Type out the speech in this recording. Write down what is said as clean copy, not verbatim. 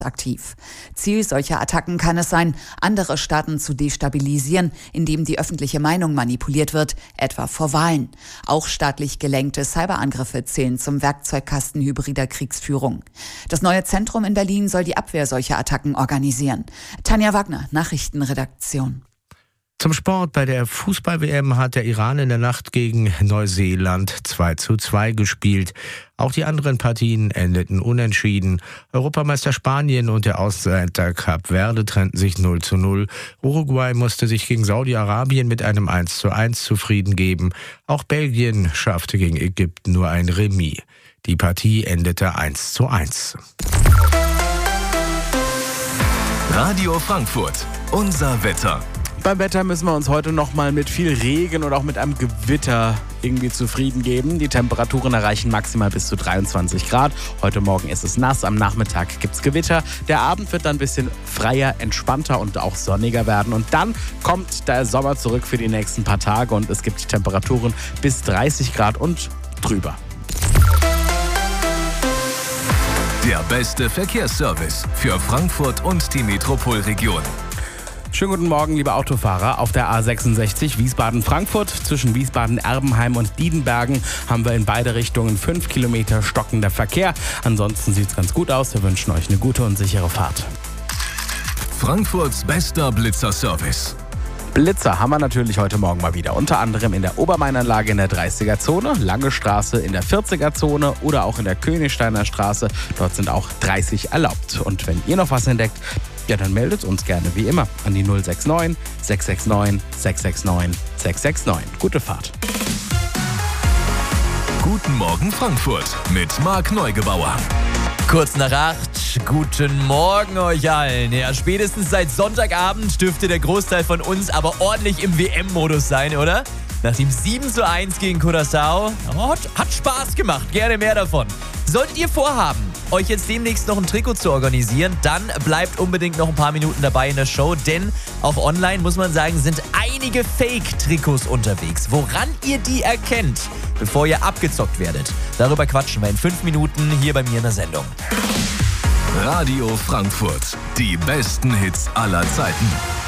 aktiv. Ziel solcher Attacken kann es sein, andere Staaten zu destabilisieren, indem die öffentliche Meinung manipuliert wird, etwa vor Wahlen. Auch staatlich gelenkte Cyberangriffe zählen zum Werkzeugkasten hybrider Kriegsführung. Das neue Zentrum in Berlin soll die Abwehr solcher Attacken organisieren. Tanja Wagner, Nachrichtenredaktion. Zum Sport. Bei der Fußball-WM hat der Iran in der Nacht gegen Neuseeland 2:2 gespielt. Auch die anderen Partien endeten unentschieden. Europameister Spanien und der Außenseiter Kap Verde trennten sich 0:0. Uruguay musste sich gegen Saudi-Arabien mit einem 1:1 zufrieden geben. Auch Belgien schaffte gegen Ägypten nur ein Remis. Die Partie endete 1:1. Radio Frankfurt. Unser Wetter. Beim Wetter müssen wir uns heute noch mal mit viel Regen und auch mit einem Gewitter irgendwie zufrieden geben. Die Temperaturen erreichen maximal bis zu 23 Grad. Heute Morgen ist es nass, am Nachmittag gibt es Gewitter. Der Abend wird dann ein bisschen freier, entspannter und auch sonniger werden. Und dann kommt der Sommer zurück für die nächsten paar Tage und es gibt Temperaturen bis 30 Grad und drüber. Der beste Verkehrsservice für Frankfurt und die Metropolregion. Schönen guten Morgen, liebe Autofahrer. Auf der A66 Wiesbaden-Frankfurt zwischen Wiesbaden-Erbenheim und Diedenbergen haben wir in beide Richtungen 5 Kilometer stockender Verkehr. Ansonsten sieht es ganz gut aus. Wir wünschen euch eine gute und sichere Fahrt. Frankfurts bester Blitzer-Service. Blitzer haben wir natürlich heute Morgen mal wieder. Unter anderem in der Obermainanlage in der 30er-Zone, Lange Straße in der 40er-Zone oder auch in der Königsteiner Straße. Dort sind auch 30 erlaubt. Und wenn ihr noch was entdeckt, ja, dann meldet uns gerne wie immer an die 069 669 669 669. Gute Fahrt. Guten Morgen Frankfurt mit Marc Neugebauer. Kurz nach 8, guten Morgen euch allen. Ja, spätestens seit Sonntagabend dürfte der Großteil von uns aber ordentlich im WM-Modus sein, oder? Nach dem 7:1 gegen Curaçao. Hat Spaß gemacht, gerne mehr davon. Solltet ihr vorhaben, euch jetzt demnächst noch ein Trikot zu organisieren, dann bleibt unbedingt noch ein paar Minuten dabei in der Show, denn auch online, muss man sagen, sind einige Fake-Trikots unterwegs. Woran ihr die erkennt, bevor ihr abgezockt werdet, darüber quatschen wir in 5 Minuten hier bei mir in der Sendung. Radio Frankfurt, die besten Hits aller Zeiten.